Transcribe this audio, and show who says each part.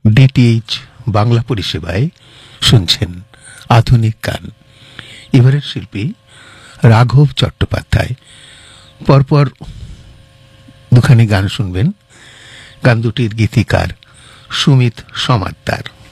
Speaker 1: DTH Bangla পরিষেবায় শুনছেন আধুনিক গান। এবারের শিল্পী রাঘব চট্টোপাধ্যায়। পরপর দুখানি গান শুনবেন। গান দুটির গীতিকার সুমিত সমাদ্দার।